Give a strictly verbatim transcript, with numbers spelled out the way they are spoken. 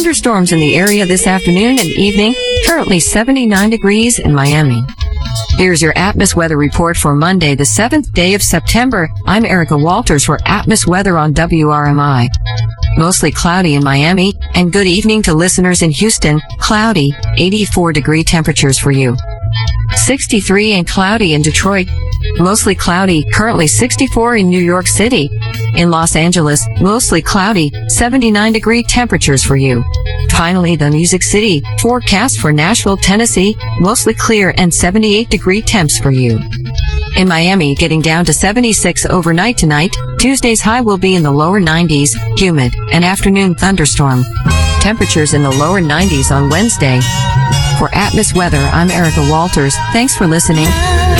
Thunderstorms in the area this afternoon and evening. Currently seventy-nine degrees in Miami. Here's your Atmos weather report for Monday, the seventh day of September. I'm Erica Walters for Atmos weather on W R M I. Mostly cloudy in Miami, and good evening to listeners in Houston. Cloudy, eighty-four degree temperatures for you. sixty-three and cloudy in Detroit. Mostly cloudy, currently sixty-four in New York City. In Los Angeles, mostly cloudy, seventy-nine degree temperatures for you. Finally, the Music City, forecast for Nashville, Tennessee, mostly clear and seventy-eight degree temps for you. In Miami, getting down to seventy-six overnight tonight. Tuesday's high will be in the lower nineties, humid, an afternoon thunderstorm. Temperatures in the lower nineties on Wednesday. For Atmos weather, I'm Erica Walters. Thanks for listening.